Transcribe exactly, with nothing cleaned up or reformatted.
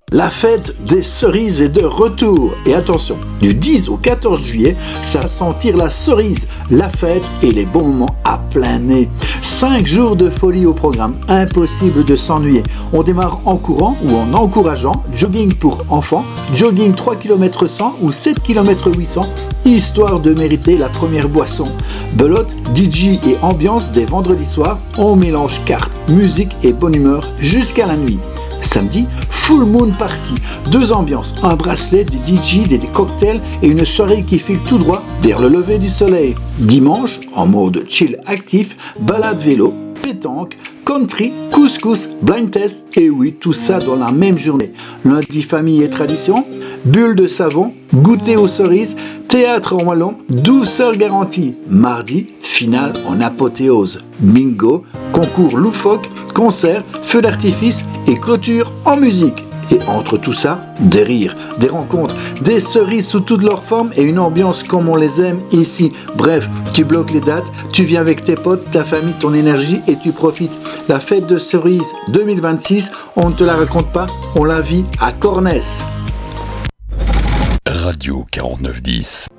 La fête des cerises est de retour. Et attention, du dix au quatorze juillet, ça va sentir la cerise, la fête et les bons moments à plein nez. Cinq jours de folie au programme, impossible de s'ennuyer. On démarre en courant ou en encourageant, jogging pour enfants, jogging trois kilomètres cent ou sept kilomètres huit cents, histoire de mériter la première boisson. Belote, D J et ambiance dès vendredi soir, on mélange cartes, musique et bonne humeur jusqu'à la nuit. Samedi, Full Moon Party, deux ambiances, un bracelet, des D J, des, des cocktails et une soirée qui file tout droit vers le lever du soleil. Dimanche, en mode chill actif, balade vélo, pétanque, country, couscous, blind test et oui, tout ça dans la même journée. Lundi, famille et tradition, bulle de savon, goûter aux cerises, théâtre en wallon, douceur garantie. Mardi, finale en apothéose. Bingo, concours loufoque, concert, feu d'artifice et clôture en musique. Et entre tout ça, des rires, des rencontres, des cerises sous toutes leurs formes et une ambiance comme on les aime ici. Bref, tu bloques les dates, tu viens avec tes potes, ta famille, ton énergie et tu profites. La fête de cerises deux mille vingt-six, on ne te la raconte pas, on la vit à Cornès. Radio quarante-neuf dix.